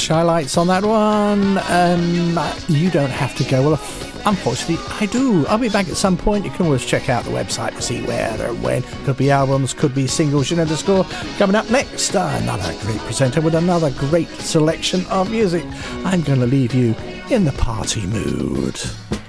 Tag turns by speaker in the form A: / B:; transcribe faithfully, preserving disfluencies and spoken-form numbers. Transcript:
A: highlights on that one. Um, you don't have to go. Well, unfortunately, I do. I'll be back at some point. You can always check out the website to see where and when. Could be albums, could be singles, you know the score. Coming up next, uh, another great presenter with another great selection of music. I'm going to leave you in the party mood.